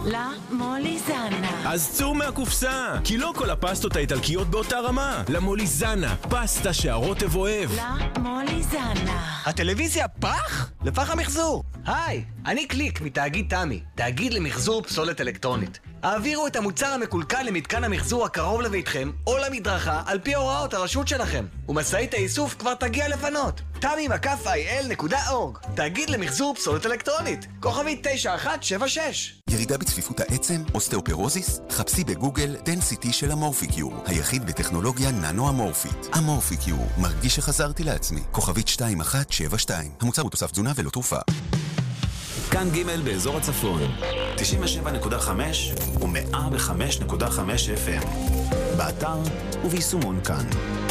למוליזנה. אז צאו מהקופסה, כי לא כל הפסטות האיטלקיות באותה רמה. למוליזנה, פסטה שהרוטב אוהב. למוליזנה. הטלוויזיה פח? לפח המחזור. היי, אני קליק מתאגיד תמי, תאגיד למחזור פסולת אלקטרונית. העבירו את המוצר המקולקל למתקן המחזור הקרוב לביתכם או למדרכה על פי הוראות הרשות שלכם. ומשאית האיסוף כבר תגיע לפנות. tami.il.org, תאגיד למחזור פסולת אלקטרונית. כוכבי 9176. ירידה בצפיפות העצם, אוסטאופורוזיס? חפשי בגוגל דנסיטי של אמורפיקיור, היחיד בטכנולוגיה ננו-אמורפית. אמורפיקיור, מרגיש שחזרתי לעצמי. כוכבית 2172. המוצר הוא תוסף תזונה ולא תרופה. כאן ג' באזור הצפון, 97.5 ו-105.5 FM. באתר וביישומון כאן.